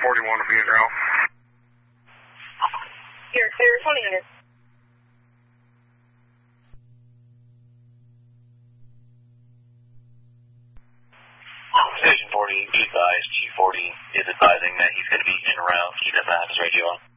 41 will be in route. You're clear, 2000. Station 40, be advised, G40 is advising that he's going to be en route. He doesn't have his radio on.